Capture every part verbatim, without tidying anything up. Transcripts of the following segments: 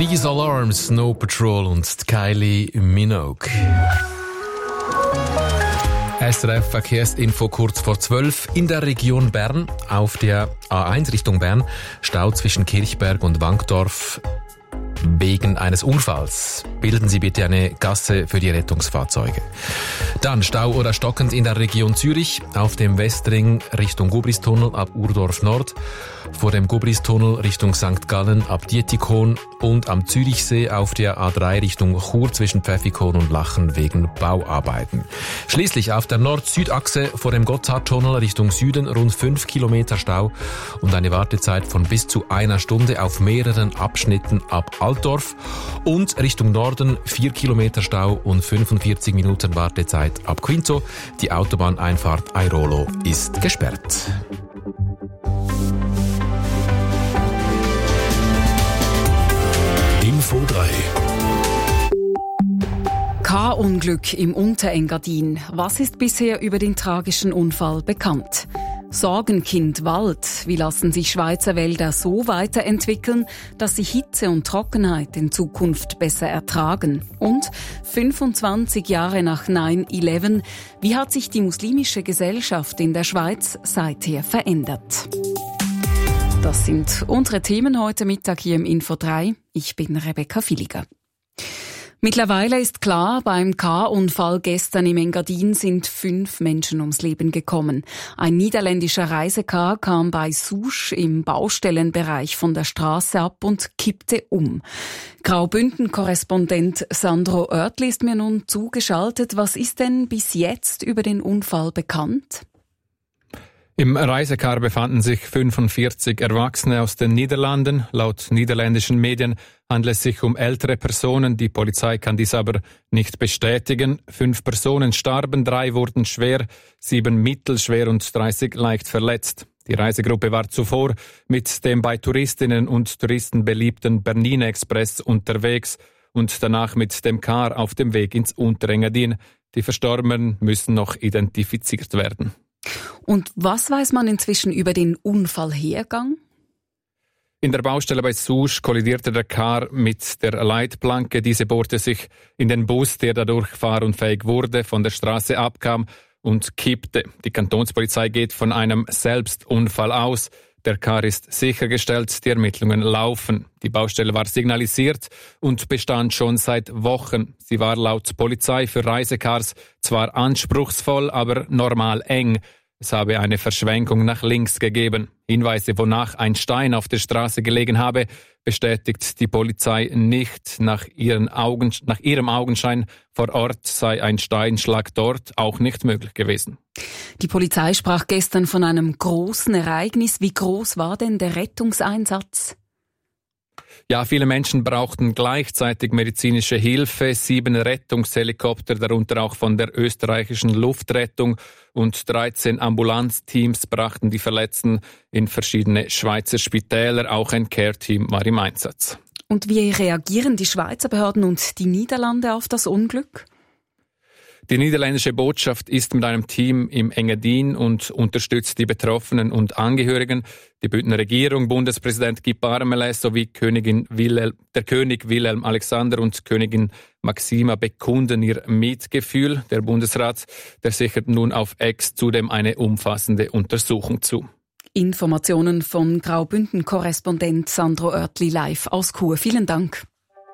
These Alarms, Snow Patrol und Kylie Minogue. S R F Verkehrsinfo kurz vor zwölf. In der Region Bern auf der A eins Richtung Bern Stau zwischen Kirchberg und Wankdorf wegen eines Unfalls. Bilden Sie bitte eine Gasse für die Rettungsfahrzeuge. Dann Stau oder stockend in der Region Zürich auf dem Westring Richtung Gubristunnel ab Urdorf Nord, vor dem Gubristunnel Richtung Sankt Gallen ab Dietikon und am Zürichsee auf der A drei Richtung Chur zwischen Pfäffikon und Lachen wegen Bauarbeiten. Schließlich auf der Nord-Süd-Achse vor dem Gotthardtunnel Richtung Süden rund fünf Kilometer Stau und eine Wartezeit von bis zu einer Stunde auf mehreren Abschnitten ab Altdorf und Richtung Norden vier Kilometer Stau und fünfundvierzig Minuten Wartezeit ab Quinto. Die Autobahneinfahrt Airolo ist gesperrt. Info drei. Car-Unglück im Unterengadin. Was ist bisher über den tragischen Unfall bekannt? Sorgenkind Wald. Wie lassen sich Schweizer Wälder so weiterentwickeln, dass sie Hitze und Trockenheit in Zukunft besser ertragen? Und fünfundzwanzig Jahre nach nine eleven. Wie hat sich die muslimische Gesellschaft in der Schweiz seither verändert? Das sind unsere Themen heute Mittag hier im Info drei. Ich bin Rebecca Villiger. Mittlerweile ist klar, beim Car-Unfall gestern im Engadin sind fünf Menschen ums Leben gekommen. Ein niederländischer Reisecar kam bei Sousch im Baustellenbereich von der Straße ab und kippte um. Graubünden-Korrespondent Sandro Oertli ist mir nun zugeschaltet. Was ist denn bis jetzt über den Unfall bekannt? Im Reisecar befanden sich fünfundvierzig Erwachsene aus den Niederlanden. Laut niederländischen Medien handelt es sich um ältere Personen. Die Polizei kann dies aber nicht bestätigen. Fünf Personen starben, drei wurden schwer, sieben mittelschwer und dreißig leicht verletzt. Die Reisegruppe war zuvor mit dem bei Touristinnen und Touristen beliebten Bernina Express unterwegs und danach mit dem Car auf dem Weg ins Unterengadin. Die Verstorbenen müssen noch identifiziert werden. Und was weiß man inzwischen über den Unfallhergang? In der Baustelle bei Sousch kollidierte der Car mit der Leitplanke. Diese bohrte sich in den Bus, der dadurch fahrunfähig wurde, von der Straße abkam und kippte. Die Kantonspolizei geht von einem Selbstunfall aus. Der Car ist sichergestellt, die Ermittlungen laufen. Die Baustelle war signalisiert und bestand schon seit Wochen. Sie war laut Polizei für Reisecars zwar anspruchsvoll, aber normal eng. Es habe eine Verschwenkung nach links gegeben. Hinweise, wonach ein Stein auf der Straße gelegen habe, bestätigt die Polizei nicht. Nach, ihren Augen, nach ihrem Augenschein vor Ort sei ein Steinschlag dort auch nicht möglich gewesen. Die Polizei sprach gestern von einem großen Ereignis. Wie groß war denn der Rettungseinsatz? Ja, viele Menschen brauchten gleichzeitig medizinische Hilfe. Sieben Rettungshelikopter, darunter auch von der österreichischen Luftrettung, und dreizehn Ambulanzteams brachten die Verletzten in verschiedene Schweizer Spitäler. Auch ein Care-Team war im Einsatz. Und wie reagieren die Schweizer Behörden und die Niederlande auf das Unglück? Die niederländische Botschaft ist mit einem Team im Engadin und unterstützt die Betroffenen und Angehörigen. Die Bündner Regierung, Bundespräsident Guy Parmelin sowie Königin Wilhelm, der König Wilhelm Alexander und Königin Maxima bekunden ihr Mitgefühl. Der Bundesrat, der sichert nun auf Ex zudem eine umfassende Untersuchung zu. Informationen von Graubünden-Korrespondent Sandro Oertli live aus Chur. Vielen Dank.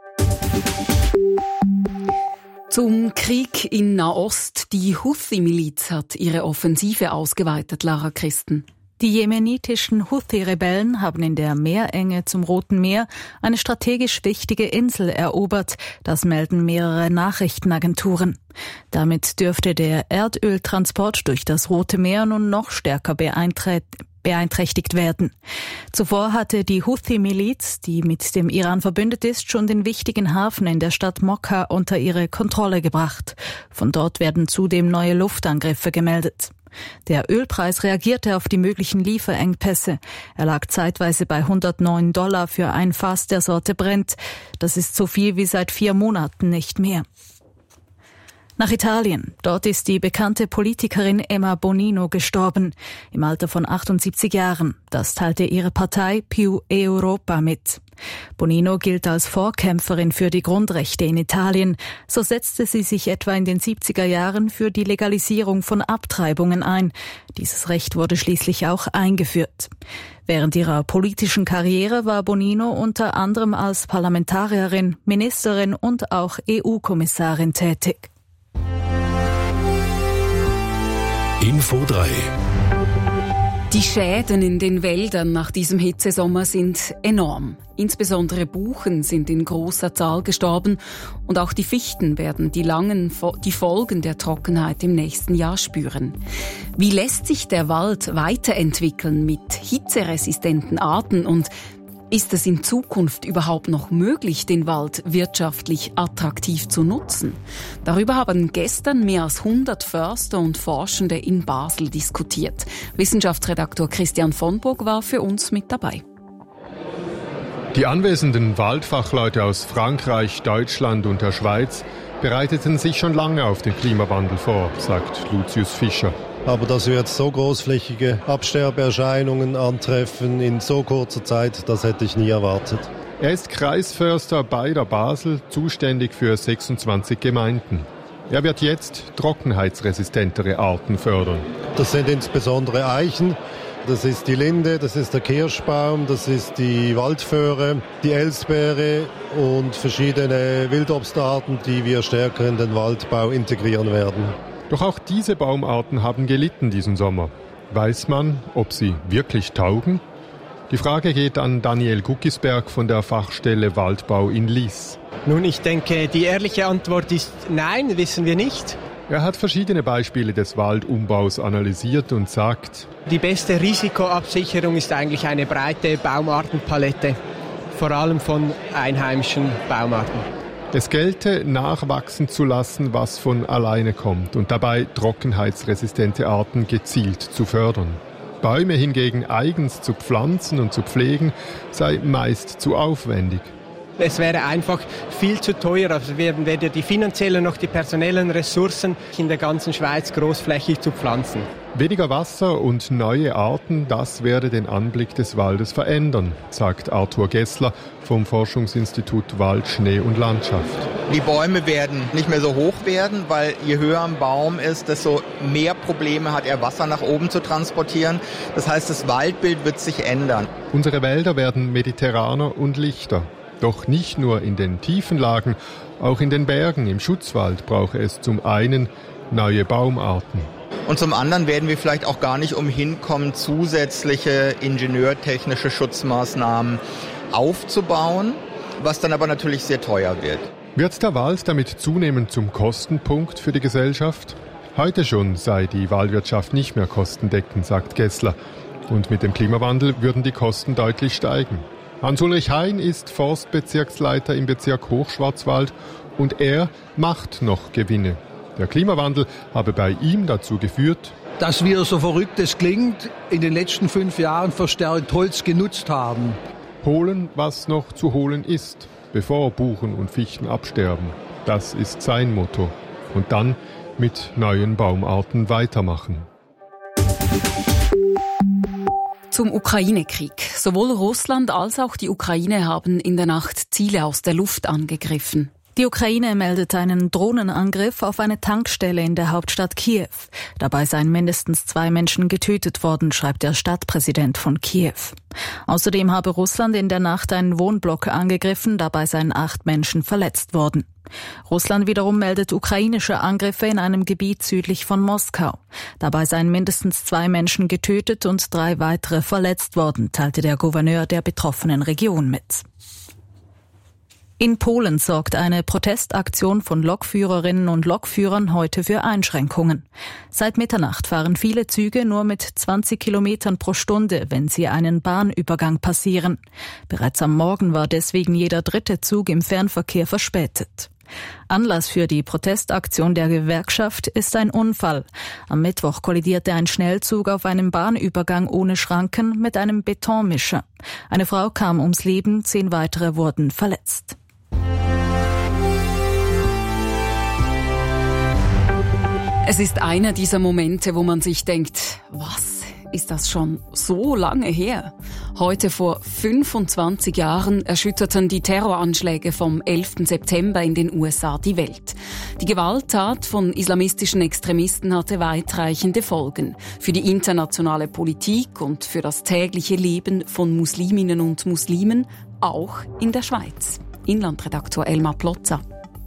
Zum Krieg in Nahost. Die Houthi-Miliz hat ihre Offensive ausgeweitet, Lara Christen. Die jemenitischen Houthi-Rebellen haben in der Meerenge zum Roten Meer eine strategisch wichtige Insel erobert. Das melden mehrere Nachrichtenagenturen. Damit dürfte der Erdöltransport durch das Rote Meer nun noch stärker beeinträchtigt beeinträchtigt werden. Zuvor hatte die Houthi-Miliz, die mit dem Iran verbündet ist, schon den wichtigen Hafen in der Stadt Mokka unter ihre Kontrolle gebracht. Von dort werden zudem neue Luftangriffe gemeldet. Der Ölpreis reagierte auf die möglichen Lieferengpässe. Er lag zeitweise bei hundertneun Dollar für ein Fass der Sorte Brent. Das ist so viel wie seit vier Monaten nicht mehr. Nach Italien. Dort ist die bekannte Politikerin Emma Bonino gestorben, im Alter von achtundsiebzig Jahren. Das teilte ihre Partei Più Europa mit. Bonino gilt als Vorkämpferin für die Grundrechte in Italien. So setzte sie sich etwa in den siebziger Jahren für die Legalisierung von Abtreibungen ein. Dieses Recht wurde schließlich auch eingeführt. Während ihrer politischen Karriere war Bonino unter anderem als Parlamentarierin, Ministerin und auch E U-Kommissarin tätig. Info drei. Die Schäden in den Wäldern nach diesem Hitzesommer sind enorm. Insbesondere Buchen sind in großer Zahl gestorben und auch die Fichten werden die langen, die Folgen der Trockenheit im nächsten Jahr spüren. Wie lässt sich der Wald weiterentwickeln mit hitzeresistenten Arten und ist es in Zukunft überhaupt noch möglich, den Wald wirtschaftlich attraktiv zu nutzen? Darüber haben gestern mehr als hundert Förster und Forschende in Basel diskutiert. Wissenschaftsredaktor Christian von Burg war für uns mit dabei. Die anwesenden Waldfachleute aus Frankreich, Deutschland und der Schweiz bereiteten sich schon lange auf den Klimawandel vor, sagt Lucius Fischer. Aber dass wir jetzt so großflächige Absterbeerscheinungen antreffen in so kurzer Zeit, das hätte ich nie erwartet. Er ist Kreisförster bei der Basel, zuständig für sechsundzwanzig Gemeinden. Er wird jetzt trockenheitsresistentere Arten fördern. Das sind insbesondere Eichen, das ist die Linde, das ist der Kirschbaum, das ist die Waldföhre, die Elsbeere und verschiedene Wildobstarten, die wir stärker in den Waldbau integrieren werden. Doch auch diese Baumarten haben gelitten diesen Sommer. Weiß man, ob sie wirklich taugen? Die Frage geht an Daniel Guckisberg von der Fachstelle Waldbau in Lies. Nun, ich denke, die ehrliche Antwort ist nein, wissen wir nicht. Er hat verschiedene Beispiele des Waldumbaus analysiert und sagt: Die beste Risikoabsicherung ist eigentlich eine breite Baumartenpalette, vor allem von einheimischen Baumarten. Es gelte, nachwachsen zu lassen, was von alleine kommt und dabei trockenheitsresistente Arten gezielt zu fördern. Bäume hingegen eigens zu pflanzen und zu pflegen, sei meist zu aufwendig. Es wäre einfach viel zu teuer, also wir werden weder die finanziellen noch die personellen Ressourcen in der ganzen Schweiz großflächig zu pflanzen. Weniger Wasser und neue Arten, das werde den Anblick des Waldes verändern, sagt Arthur Gessler vom Forschungsinstitut Wald, Schnee und Landschaft. Die Bäume werden nicht mehr so hoch werden, weil je höher ein Baum ist, desto mehr Probleme hat er, Wasser nach oben zu transportieren. Das heißt, das Waldbild wird sich ändern. Unsere Wälder werden mediterraner und lichter. Doch nicht nur in den tiefen Lagen, auch in den Bergen, im Schutzwald brauche es zum einen neue Baumarten. Und zum anderen werden wir vielleicht auch gar nicht umhin kommen, zusätzliche ingenieurtechnische Schutzmaßnahmen aufzubauen, was dann aber natürlich sehr teuer wird. Wird der Wald damit zunehmend zum Kostenpunkt für die Gesellschaft? Heute schon sei die Waldwirtschaft nicht mehr kostendeckend, sagt Gessler. Und mit dem Klimawandel würden die Kosten deutlich steigen. Hans-Ulrich Hein ist Forstbezirksleiter im Bezirk Hochschwarzwald und er macht noch Gewinne. Der Klimawandel habe bei ihm dazu geführt, dass wir, so verrückt es klingt, in den letzten fünf Jahren verstärkt Holz genutzt haben. Holen, was noch zu holen ist, bevor Buchen und Fichten absterben. Das ist sein Motto. Und dann mit neuen Baumarten weitermachen. Zum Ukraine-Krieg. Sowohl Russland als auch die Ukraine haben in der Nacht Ziele aus der Luft angegriffen. Die Ukraine meldet einen Drohnenangriff auf eine Tankstelle in der Hauptstadt Kiew. Dabei seien mindestens zwei Menschen getötet worden, schreibt der Stadtpräsident von Kiew. Außerdem habe Russland in der Nacht einen Wohnblock angegriffen, dabei seien acht Menschen verletzt worden. Russland wiederum meldet ukrainische Angriffe in einem Gebiet südlich von Moskau. Dabei seien mindestens zwei Menschen getötet und drei weitere verletzt worden, teilte der Gouverneur der betroffenen Region mit. In Polen sorgt eine Protestaktion von Lokführerinnen und Lokführern heute für Einschränkungen. Seit Mitternacht fahren viele Züge nur mit zwanzig Kilometern pro Stunde, wenn sie einen Bahnübergang passieren. Bereits am Morgen war deswegen jeder dritte Zug im Fernverkehr verspätet. Anlass für die Protestaktion der Gewerkschaft ist ein Unfall. Am Mittwoch kollidierte ein Schnellzug auf einem Bahnübergang ohne Schranken mit einem Betonmischer. Eine Frau kam ums Leben, zehn weitere wurden verletzt. Es ist einer dieser Momente, wo man sich denkt, was, ist das schon so lange her? Heute vor fünfundzwanzig Jahren erschütterten die Terroranschläge vom elften September in den U S A die Welt. Die Gewalttat von islamistischen Extremisten hatte weitreichende Folgen für die internationale Politik und für das tägliche Leben von Musliminnen und Muslimen, auch in der Schweiz. Inlandredaktor Elmar Plotza.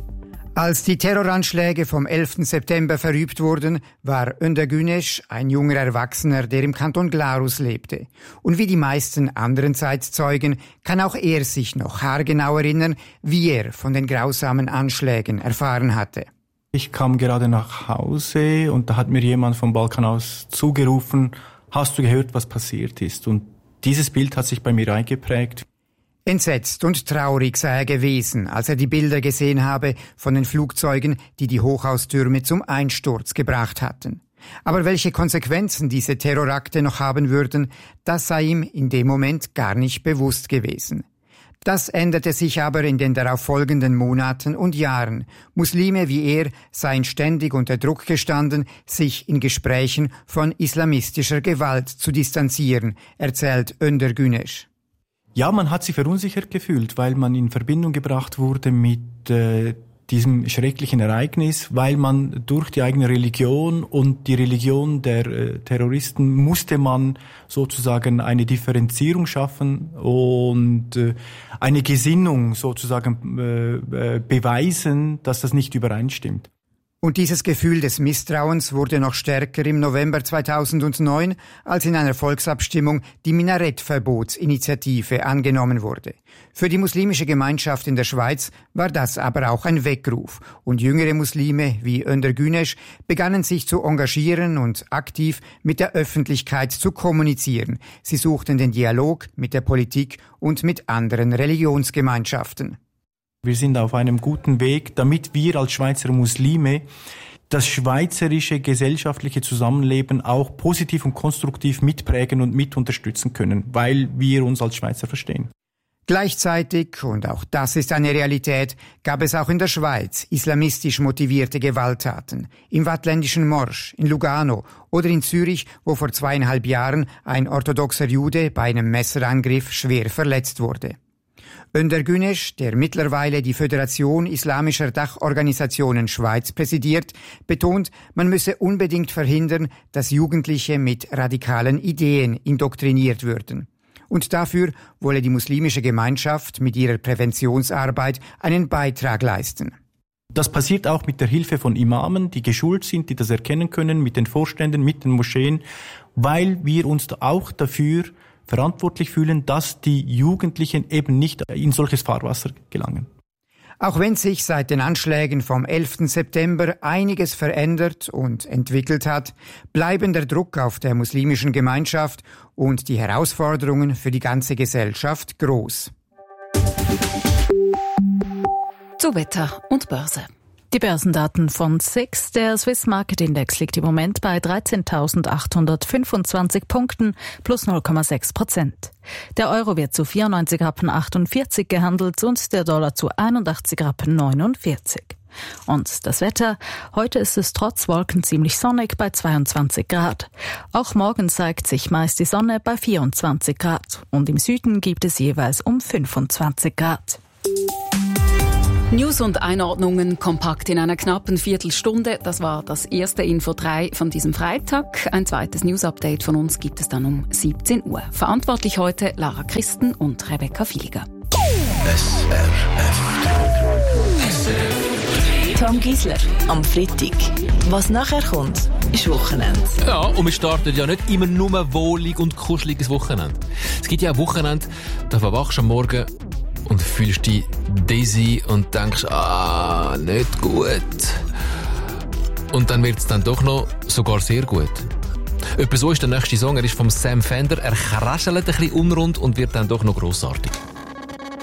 Als die Terroranschläge vom elften September verübt wurden, war Önder Güneş ein junger Erwachsener, der im Kanton Glarus lebte. Und wie die meisten anderen Zeitzeugen kann auch er sich noch haargenau erinnern, wie er von den grausamen Anschlägen erfahren hatte. Ich kam gerade nach Hause und da hat mir jemand vom Balkan aus zugerufen, hast du gehört, was passiert ist? Und dieses Bild hat sich bei mir eingeprägt. Entsetzt und traurig sei er gewesen, als er die Bilder gesehen habe von den Flugzeugen, die die Hochhaustürme zum Einsturz gebracht hatten. Aber welche Konsequenzen diese Terrorakte noch haben würden, das sei ihm in dem Moment gar nicht bewusst gewesen. Das änderte sich aber in den darauf folgenden Monaten und Jahren. Muslime wie er seien ständig unter Druck gestanden, sich in Gesprächen von islamistischer Gewalt zu distanzieren, erzählt Önder Güneş. Ja, man hat sich verunsichert gefühlt, weil man in Verbindung gebracht wurde mit äh, diesem schrecklichen Ereignis, weil man durch die eigene Religion und die Religion der äh, Terroristen musste man sozusagen eine Differenzierung schaffen und äh, eine Gesinnung sozusagen äh, äh, beweisen, dass das nicht übereinstimmt. Und dieses Gefühl des Misstrauens wurde noch stärker im November zweitausendneun, als in einer Volksabstimmung die Minarettverbotsinitiative angenommen wurde. Für die muslimische Gemeinschaft in der Schweiz war das aber auch ein Weckruf. Und jüngere Muslime wie Önder Güneş begannen sich zu engagieren und aktiv mit der Öffentlichkeit zu kommunizieren. Sie suchten den Dialog mit der Politik und mit anderen Religionsgemeinschaften. Wir sind auf einem guten Weg, damit wir als Schweizer Muslime das schweizerische gesellschaftliche Zusammenleben auch positiv und konstruktiv mitprägen und mit unterstützen können, weil wir uns als Schweizer verstehen. Gleichzeitig, und auch das ist eine Realität, gab es auch in der Schweiz islamistisch motivierte Gewalttaten. Im waadtländischen Morsch, in Lugano oder in Zürich, wo vor zweieinhalb Jahren ein orthodoxer Jude bei einem Messerangriff schwer verletzt wurde. Önder Güneş, der mittlerweile die Föderation Islamischer Dachorganisationen Schweiz präsidiert, betont, man müsse unbedingt verhindern, dass Jugendliche mit radikalen Ideen indoktriniert würden. Und dafür wolle die muslimische Gemeinschaft mit ihrer Präventionsarbeit einen Beitrag leisten. Das passiert auch mit der Hilfe von Imamen, die geschult sind, die das erkennen können, mit den Vorständen, mit den Moscheen, weil wir uns auch dafür verantwortlich fühlen, dass die Jugendlichen eben nicht in solches Fahrwasser gelangen. Auch wenn sich seit den Anschlägen vom elften September einiges verändert und entwickelt hat, bleiben der Druck auf der muslimischen Gemeinschaft und die Herausforderungen für die ganze Gesellschaft groß. Zu Wetter und Börse. Die Börsendaten von S I X. Der Swiss Market Index liegt im Moment bei dreizehntausendachthundertfünfundzwanzig Punkten plus null Komma sechs Prozent. Der Euro wird zu vierundneunzig Rappen achtundvierzig gehandelt und der Dollar zu einundachtzig Rappen neunundvierzig. Und das Wetter? Heute ist es trotz Wolken ziemlich sonnig bei zweiundzwanzig Grad. Auch morgen zeigt sich meist die Sonne bei vierundzwanzig Grad. Und im Süden gibt es jeweils um fünfundzwanzig Grad. News und Einordnungen kompakt in einer knappen Viertelstunde. Das war das erste Info drei von diesem Freitag. Ein zweites News-Update von uns gibt es dann um siebzehn Uhr. Verantwortlich heute Lara Christen und Rebecca Filiger. S R F Tom Gisler am Freitag. Was nachher kommt, ist Wochenende. Ja, und wir starten ja nicht immer nur wohlig und kuscheliges Wochenende. Es gibt ja ein Wochenende, da verwachst du am Morgen und fühlst dich dizzy und denkst, ah, nicht gut. Und dann wird es dann doch noch sogar sehr gut. Etwa so ist der nächste Song. Er ist vom Sam Fender. Er kraschelt ein bisschen unrund und wird dann doch noch grossartig.